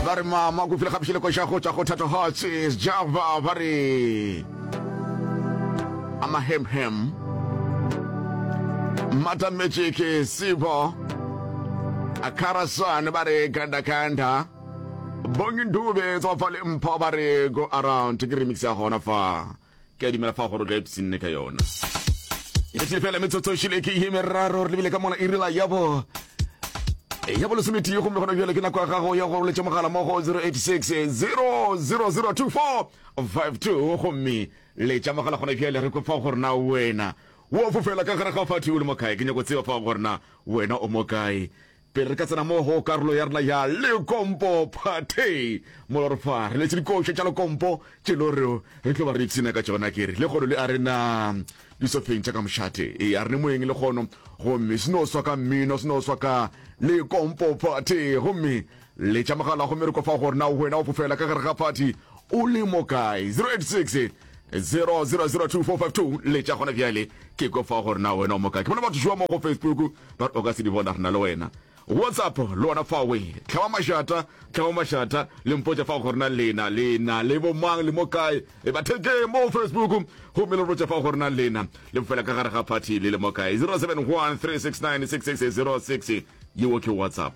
Bari mama ku fila khapshile ko shago tsa go thato hearts is Java bari ama hem Mata Magic Sibo Akarasan bari kanda Bongin dube so fale mpa bari go around to remix ya hona fa ke di mela fa go reps ne ka yona ile tile metso shile ki himeraro le bile ka mona irila yabo yabo le sumiti yo go mona bile ke na kwa go ya go le tshemagala mo go 086 0002 452 go mi le tshemagala go na bile re go fa go na wena wo fofela ka gare ga fathi o le mokae ke nyako tseba fa go rena wena o mokae pele ka tsena mo ho karlo ya rena ya le kompo party mo re fa re le tshiko tsa le kompo tshiloro re tlo ba re tsina ka tsona kere le golo le arena di so feng tsa ka mshate e arene moeng le gono go mme sino swa ka mmino sino swa ka le kompo party go mme le tsamagala go mere ko fa go rena wena o fofela ka gare ga party o le mokae 086 002452 le tsa gona bjale ke go fa gore na wena mo ka ke bona batho jwa mo go Facebook ba o ka se di bona rena le wena WhatsApp lona fa we tlhawa mashata le mpotsa fa gore na lena le bo mang le mo kae e ba theke mo Facebook go me le rotsa fa gore na lena le mfela ka gare ga party le mo kae 0713696606 yo ke WhatsApp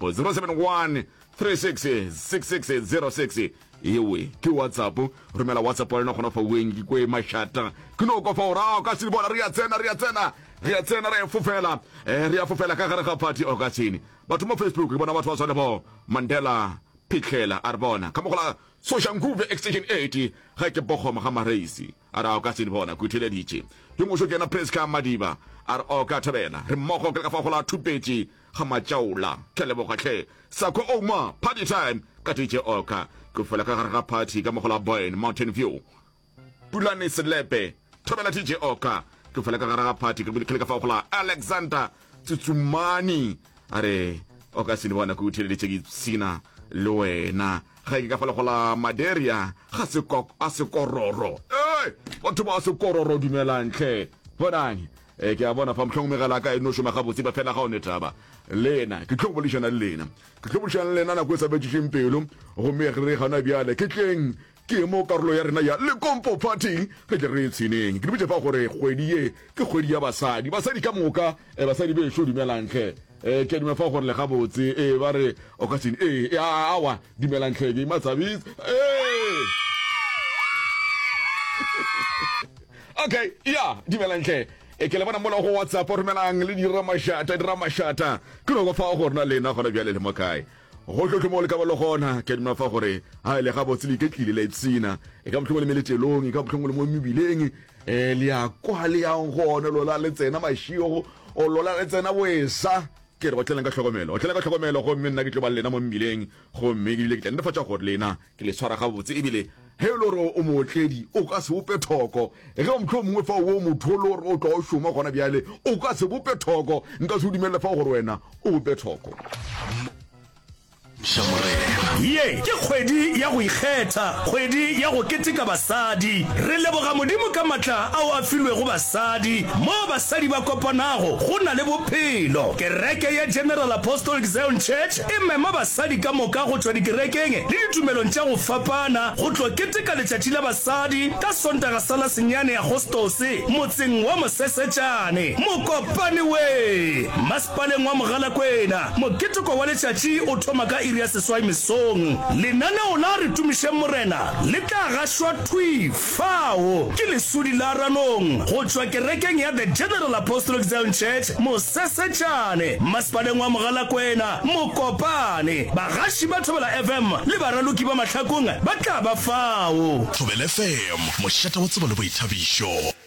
0713666606 yewe ke WhatsApp romela WhatsApp wa rena gona fa wengi kwe mashata ke no go fa ora ka se bona re ya tsena re fofela re fofela ka gare ga party o ka tsini batho mo Facebook ke bona batho ba tswana bo Mandela Pikela arbona ka mogola social group extension 80 ga ke bogoma ga mareisi ara o ka tsini bona ku thele ditše ke mo sho kena press ka madiba ara o ka thabela re mmogo ka fa gola thupetši ga matšaula ke le bogatlhe sako oma party time ka tše oka go fela ka gare ga party ka mogola Boyne Mountain View Pulane Selepe thobela tše oka go fela ka gare ga party ka fa gola Alexander Tsutsumani are o ka se bona go thele ditše sina le wena ga ke ka fa gola Maderia ga se kororo batho ba se kororo dumelantle bonang ke a bona fa mhlongmegela ka eno shoma ga botse ba fela ga o netaba lena ke tlhobolishana lena na go sa betšheng pelo go megre gana bjale ke tleng ke mo karolo ya rena ya le kompo party ke re tsineng ke bitse fa gore kgwedi ye ke kgwedi ya basadi ka moka basadi be sho dumelantle ke di fa gore le ga botse ba re o ka tsini awa dumelantle ke matsabis okay yeah dumelantle ke le bona mola go WhatsApp o romelang le di ramashata ke no go fa gore na lena gona bjale le mokae go tlotlo mo le ka bolo gona ke di fa gore ha ile ga botse le ke tlile le tsina e ka mtlhongole meletelong e ka mtlhongole mo mebileng le ya kwa le ya ngone lo la le tsena mashio o lo la le tsena boesa ke re go tlela ka tlhokomelo go mme nna ke tlo ba lena mo mebileng go mme ke le ke nna fa tsa gore lena ke le tshwara ga botse ebile heloro o motledi o ka se bope thoko ge motho mongwe fa o motholo re o tla o shoma gona bjale o ka se bope thoko nka se o dumelle fa gore wena o bope thoko ye ke kgwedi ya go ikgetha kgwedi ya go keteka basadi re leboga modimo ka matla ao a filwe go basadi mo basadi ba kopanago go na le bophelo kereke ya General Apostolic Zion Church e mema basadi ka moka go tswa dikerekeng le ditumelong tša go fapana go tlo keteka letšatši la basadi ka Sontaga sala senyane ya Agostose motseng wa Mosesetšane mokopane we masepaleng wa Mogalakwena moketeko wa letšatši o thoma ka iri ya seswai mesong lenaneo la re tumiše morena le tla gašwa thui fao ke lesudi la ranong go tšwa kerekeng ya the General Apostolic Zion Church Mosesetšane masepaleng wa Mogalakwena mokopane bagaši ba Thobela FM le baraloki ba mahlakong ba tla ba fao. Thobela FM mošata wa tsebo le boithabišo.